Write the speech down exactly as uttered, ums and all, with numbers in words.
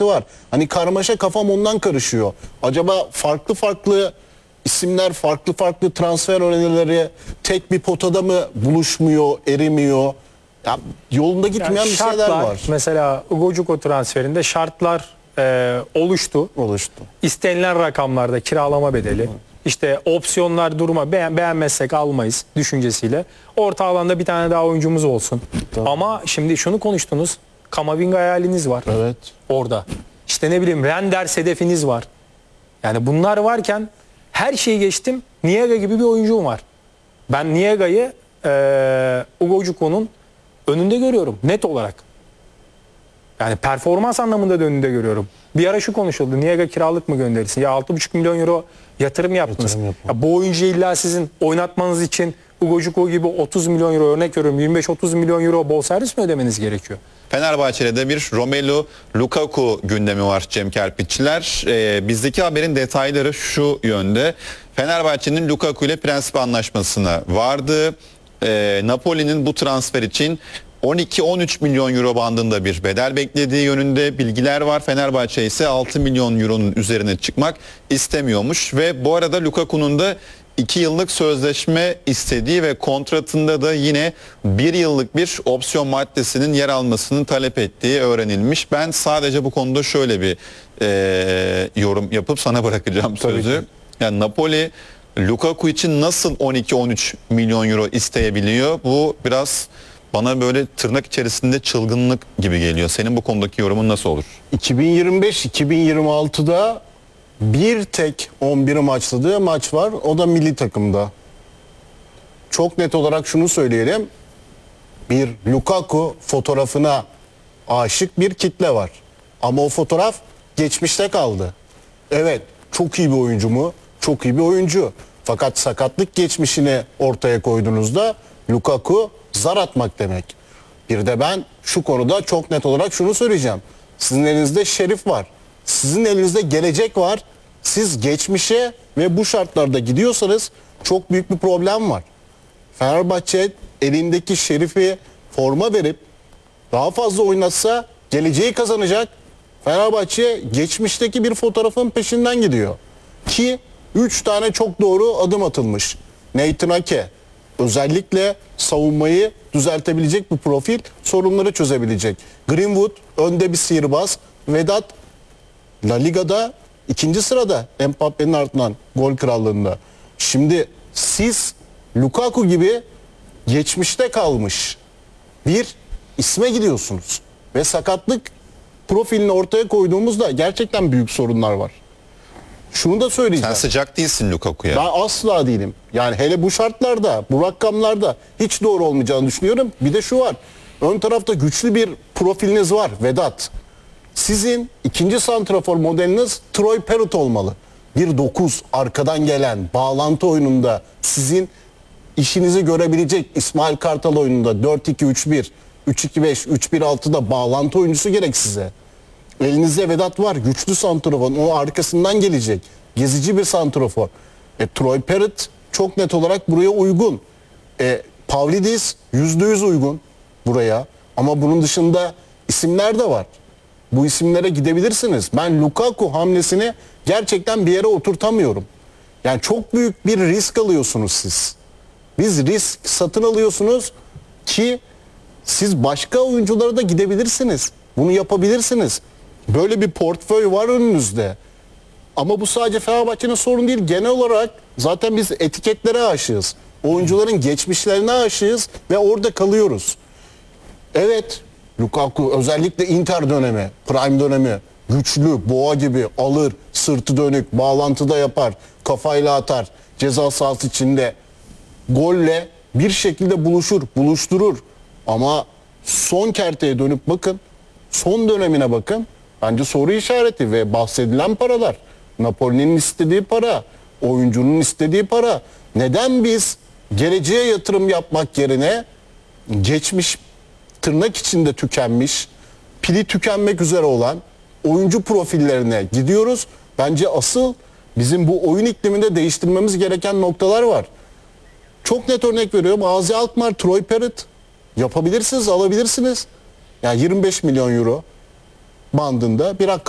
sıkıntı var. Hani karmaşa, kafam ondan karışıyor. Acaba farklı farklı isimler, farklı farklı transfer önerileri tek bir potada mı buluşmuyor, erimiyor? Ya yolunda gitmeyen Yani bir şartlar, şeyler var. mesela Ugo Cuko transferinde şartlar e, oluştu. Oluştu. İstenilen rakamlarda kiralama bedeli, işte opsiyonlar duruma beğen, beğenmezsek almayız düşüncesiyle. Orta alanda bir tane daha oyuncumuz olsun. Tamam. Ama şimdi şunu konuştunuz. Kamavinga hayaliniz var. Evet. Orada. İşte ne bileyim Renders hedefiniz var. Yani bunlar varken her şeyi geçtim. Niega gibi bir oyuncum var. Ben Niega'yı e, Ugo Cuko'nun önünde görüyorum net olarak. Yani performans anlamında da önünde görüyorum. Bir ara şu konuşuldu. Niega kiralık mı gönderirsin? Ya altı buçuk milyon euro yatırım yaptınız. Yatırım ya bu oyuncuyu illa sizin oynatmanız için Ugo Cuko gibi otuz milyon euro, örnek veriyorum yirmi beş otuz milyon euro bonservis mi ödemeniz gerekiyor? Fenerbahçe'de de bir Romelu Lukaku gündemi var Cem Kerpiççiler. Ee, bizdeki haberin detayları şu yönde. Fenerbahçe'nin Lukaku ile prensip anlaşmasına vardı. Ee, Napoli'nin bu transfer için on iki on üç milyon euro bandında bir bedel beklediği yönünde bilgiler var. Fenerbahçe ise altı milyon euronun üzerine çıkmak istemiyormuş ve bu arada Lukaku'nun da iki yıllık sözleşme istediği ve kontratında da yine bir yıllık bir opsiyon maddesinin yer almasını talep ettiği öğrenilmiş. Ben sadece bu konuda şöyle bir e, yorum yapıp sana bırakacağım sözü. Yani Napoli Lukaku için nasıl on iki on üç milyon euro isteyebiliyor? Bu biraz bana böyle tırnak içerisinde çılgınlık gibi geliyor. Senin bu konudaki yorumun nasıl olur? iki bin yirmi beş iki bin yirmi altıda bir tek on bir maçladığı maç var. O da milli takımda. Çok net olarak şunu söyleyelim. Bir Lukaku fotoğrafına aşık bir kitle var. Ama o fotoğraf geçmişte kaldı. Evet, çok iyi bir oyuncu mu? Çok iyi bir oyuncu. Fakat sakatlık geçmişini ortaya koyduğunuzda Lukaku zar atmak demek. Bir de ben şu konuda çok net olarak şunu söyleyeceğim. Sizin elinizde Şerif var. Sizin elinizde gelecek var. Siz geçmişe ve bu şartlarda gidiyorsanız çok büyük bir problem var. Fenerbahçe elindeki Şerif'i forma verip daha fazla oynatsa geleceği kazanacak. Fenerbahçe geçmişteki bir fotoğrafın peşinden gidiyor. Ki üç tane çok doğru adım atılmış. Nathan Ake özellikle savunmayı düzeltebilecek bir profil, sorunları çözebilecek. Greenwood önde bir sihirbaz. Vedat La Liga'da ikinci sırada Mbappe'nin ardından gol krallığında. Şimdi siz Lukaku gibi geçmişte kalmış bir isme gidiyorsunuz. Ve sakatlık profilini ortaya koyduğumuzda gerçekten büyük sorunlar var. Şunu da söyleyeceğim. Sen sıcak değilsin Lukaku'ya. Ben asla değilim. Yani hele bu şartlarda, bu rakamlarda hiç doğru olmayacağını düşünüyorum. Bir de şu var. Ön tarafta güçlü bir profiliniz var Vedat. Sizin ikinci santrafor modeliniz Troy Parrott olmalı. Bir dokuz arkadan gelen bağlantı oyununda sizin işinizi görebilecek, İsmail Kartal oyununda dört iki üç bir, üç iki beş, üç bir altıda bağlantı oyuncusu gerek size. Elinizde Vedat var, güçlü santrafor, o arkasından gelecek. Gezici bir santrafor. E, Troy Parrott çok net olarak buraya uygun. E, Pavlidis yüzde yüz uygun buraya. Ama bunun dışında isimler de var. Bu isimlere gidebilirsiniz. Ben Lukaku hamlesini gerçekten bir yere oturtamıyorum. Yani çok büyük bir risk alıyorsunuz siz. Biz risk satın alıyorsunuz ki siz başka oyunculara da gidebilirsiniz. Bunu yapabilirsiniz. Böyle bir portföy var önünüzde. Ama bu sadece Fenerbahçe'nin sorunu değil. Genel olarak zaten biz etiketlere aşığız. Oyuncuların geçmişlerine aşığız ve orada kalıyoruz. Evet, Lukaku özellikle Inter dönemi, Prime dönemi, güçlü, boğa gibi alır, sırtı dönük, bağlantıda yapar, kafayla atar, ceza sahası içinde golle bir şekilde buluşur, buluşturur. Ama son kerteye dönüp bakın, son dönemine bakın, bence soru işareti ve bahsedilen paralar, Napoli'nin istediği para, oyuncunun istediği para. Neden biz geleceğe yatırım yapmak yerine geçmiş, tırnak içinde tükenmiş, pili tükenmek üzere olan oyuncu profillerine gidiyoruz? Bence asıl bizim bu oyun ikliminde değiştirmemiz gereken noktalar var. Çok net örnek veriyorum. Azi Alkmaar, Troy Parrott yapabilirsiniz, alabilirsiniz. Yani yirmi beş milyon euro bandında bir rakam.